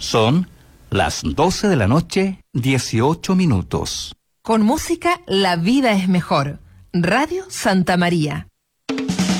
Son las 12 de la noche, 18 minutos. Con música, la vida es mejor. Radio Santa María.